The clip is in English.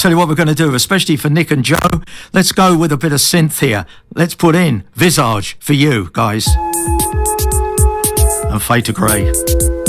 tell you what we're going to do, especially for Nick and Joe. Let's go with a bit of synth here. Let's put in Visage for you, guys. And Fade to Grey.